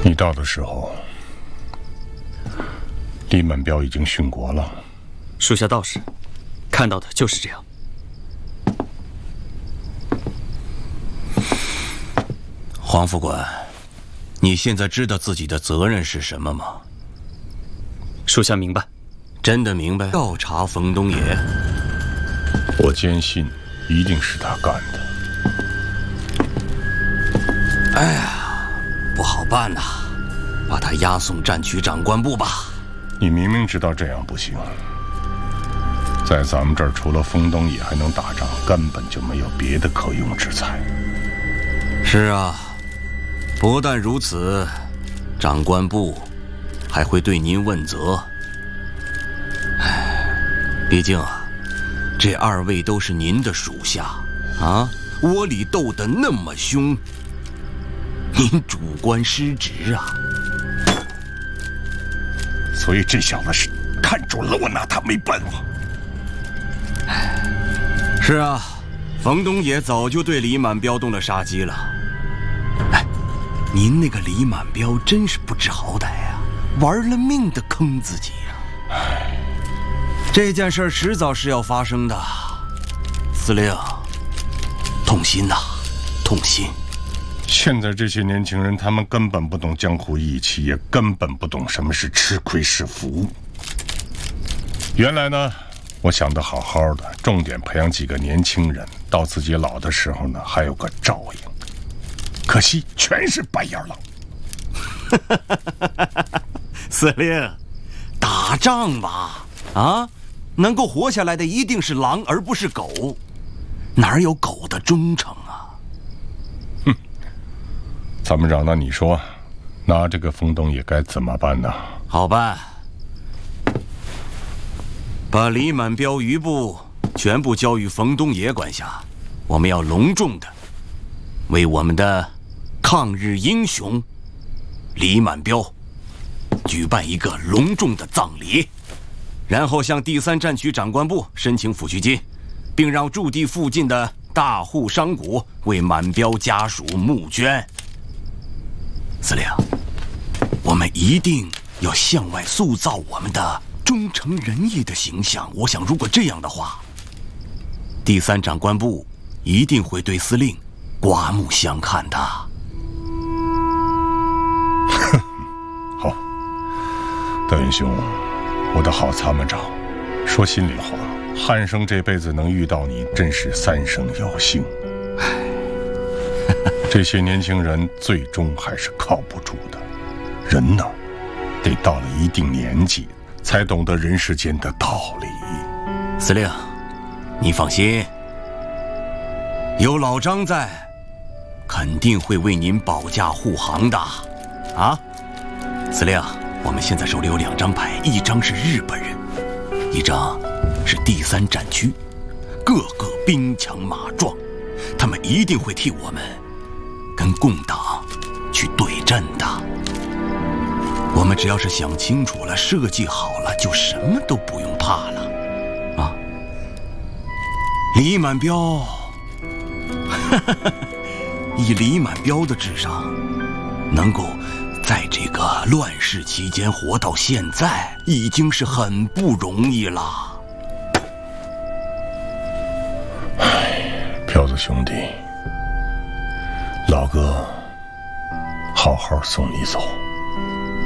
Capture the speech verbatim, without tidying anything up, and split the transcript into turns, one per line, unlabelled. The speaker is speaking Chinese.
你到的时候，李满彪已经殉国了。
属下道士看到的就是这样。
黄副官，你现在知道自己的责任是什么吗？
属下明白。
真的明白？调查冯东野。
我坚信，一定是他干的。
哎呀，不好办呐，把他押送战区长官部吧。
你明明知道这样不行，在咱们这儿除了冯东野还能打仗，根本就没有别的可用之才。
是啊，不但如此，长官部还会对您问责。唉，毕竟啊，这二位都是您的属下啊，窝里斗得那么凶，您主观失职啊。
所以这小子是看准了我拿他没办法。
是啊，冯东野早就对李满彪动了杀机了。哎，您那个李满彪真是不知好歹啊，玩了命的坑自己啊！这件事迟早是要发生的，司令，痛心呐，痛心。
现在这些年轻人，他们根本不懂江湖义气，也根本不懂什么是吃亏是福。原来呢，我想得好好的，重点培养几个年轻人，到自己老的时候呢，还有个照应。可惜全是白眼狼。
司令，打仗吧，啊，能够活下来的一定是狼，而不是狗，哪有狗的忠诚啊？
哼，参谋长，那你说，拿这个冯东野该怎么办呢？
好办，把李满彪余部全部交于冯东野管辖，我们要隆重的为我们的抗日英雄李满彪举办一个隆重的葬礼，然后向第三战区长官部申请抚恤金，并让驻地附近的大户商贾为满彪家属募捐。司令，我们一定要向外塑造我们的忠诚仁义的形象。我想，如果这样的话，第三长官部一定会对司令刮目相看的。
好，德云兄，我的好参谋长，说心里话，汉生这辈子能遇到你，真是三生有幸。这些年轻人最终还是靠不住的。人呢，得到了一定年纪，才懂得人世间的道理。
司令，你放心，有老张在，肯定会为您保驾护航的。啊，司令，我们现在手里有两张牌，一张是日本人，一张是第三战区，个个兵强马壮，他们一定会替我们跟共党去对阵的。我们只要是想清楚了，设计好了，就什么都不用怕了。啊，李满彪，以李满彪的智商，能够在这个乱世期间活到现在，已经是很不容易了。
唉，彪子兄弟，老哥好好送你走。